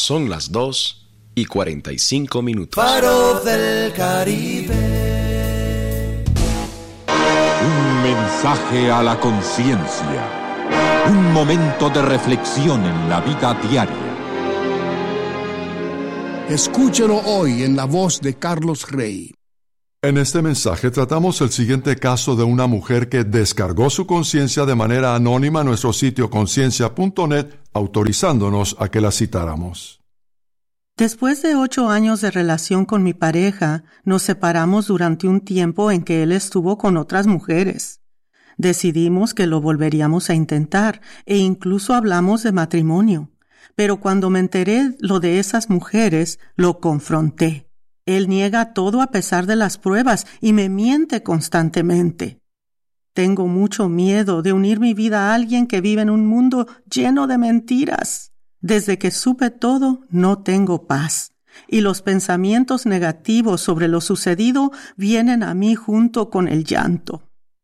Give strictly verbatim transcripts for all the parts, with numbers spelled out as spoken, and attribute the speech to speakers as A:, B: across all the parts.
A: Son las dos y cuarenta y cinco minutos.
B: Faro del Caribe.
C: Un mensaje a la conciencia. Un momento de reflexión en la vida diaria.
D: Escúchelo hoy en la voz de Carlos Rey.
E: En este mensaje tratamos el siguiente caso de una mujer que descargó su conciencia de manera anónima en nuestro sitio conciencia punto net, autorizándonos a que la citáramos.
F: Después de ocho años de relación con mi pareja, nos separamos durante un tiempo en que él estuvo con otras mujeres. Decidimos que lo volveríamos a intentar e incluso hablamos de matrimonio. Pero cuando me enteré lo de esas mujeres, lo confronté. Él niega todo a pesar de las pruebas y me miente constantemente. Tengo mucho miedo de unir mi vida a alguien que vive en un mundo lleno de mentiras. Desde que supe todo, no tengo paz. Y los pensamientos negativos sobre lo sucedido vienen a mí junto con el llanto.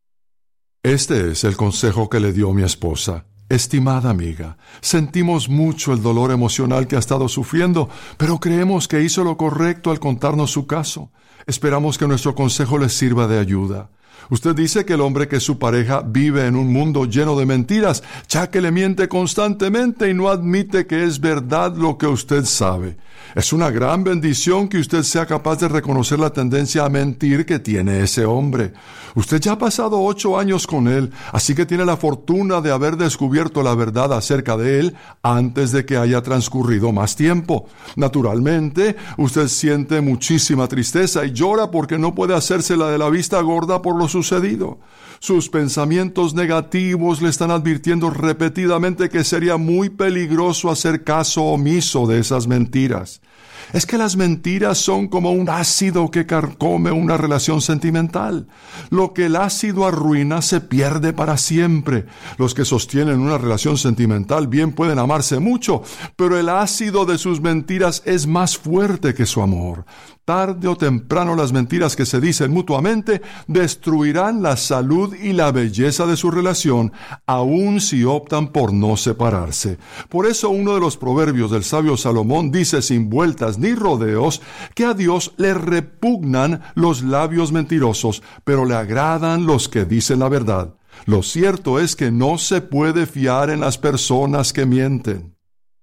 E: Este es el consejo que le dio mi esposa. Estimada amiga, sentimos mucho el dolor emocional que ha estado sufriendo, pero creemos que hizo lo correcto al contarnos su caso. Esperamos que nuestro consejo les sirva de ayuda. Usted dice que el hombre que es su pareja vive en un mundo lleno de mentiras, ya que le miente constantemente y no admite que es verdad lo que usted sabe. Es una gran bendición que usted sea capaz de reconocer la tendencia a mentir que tiene ese hombre. Usted ya ha pasado ocho años con él, así que tiene la fortuna de haber descubierto la verdad acerca de él antes de que haya transcurrido más tiempo. Naturalmente, usted siente muchísima tristeza y llora porque no puede hacérsela de la vista gorda por lo sucedido. Sus pensamientos negativos le están advirtiendo repetidamente que sería muy peligroso hacer caso omiso de esas mentiras. Es que las mentiras son como un ácido que carcome una relación sentimental. Lo que el ácido arruina se pierde para siempre. Los que sostienen una relación sentimental bien pueden amarse mucho, pero el ácido de sus mentiras es más fuerte que su amor. Tarde o temprano las mentiras que se dicen mutuamente destruirán la salud y la belleza de su relación, aun si optan por no separarse. Por eso uno de los proverbios del sabio Salomón dice sin vueltas ni rodeos que a Dios le repugnan los labios mentirosos, pero le agradan los que dicen la verdad. Lo cierto es que no se puede fiar en las personas que mienten.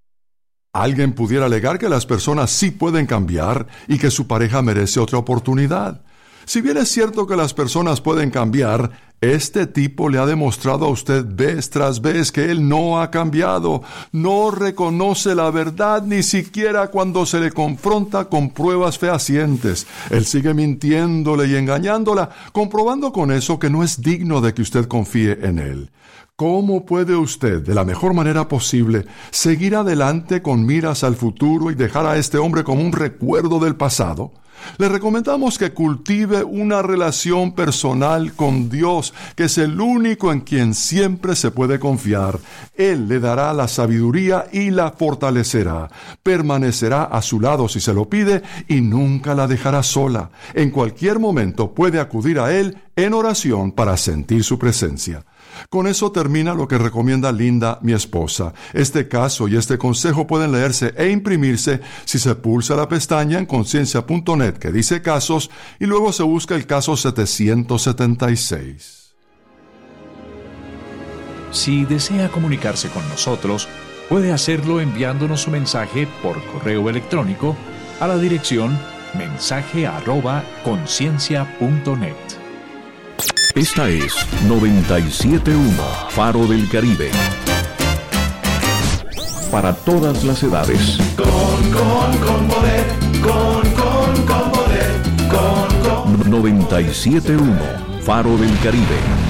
E: Alguien pudiera alegar que las personas sí pueden cambiar y que su pareja merece otra oportunidad. Si bien es cierto que las personas pueden cambiar, este tipo le ha demostrado a usted vez tras vez que él no ha cambiado, no reconoce la verdad ni siquiera cuando se le confronta con pruebas fehacientes. Él sigue mintiéndole y engañándola, comprobando con eso que no es digno de que usted confíe en él. ¿Cómo puede usted, de la mejor manera posible, seguir adelante con miras al futuro y dejar a este hombre como un recuerdo del pasado? Le recomendamos que cultive una relación personal con Dios, que es el único en quien siempre se puede confiar. Él le dará la sabiduría y la fortalecerá. Permanecerá a su lado si se lo pide y nunca la dejará sola. En cualquier momento puede acudir a Él en oración para sentir su presencia. Con eso termina lo que recomienda Linda, mi esposa. Este caso y este consejo pueden leerse e imprimirse si se pulsa la pestaña en conciencia punto net que dice casos y luego se busca el caso setecientos setenta y seis.
G: Si desea comunicarse con nosotros, puede hacerlo enviándonos su mensaje por correo electrónico a la dirección mensaje arroba conciencia punto net.
H: Esta es noventa y siete punto uno, Faro del Caribe. Para todas las edades.
B: Con, con, con poder, con, con, con poder, con, con.
H: noventa y siete punto uno, Faro del Caribe.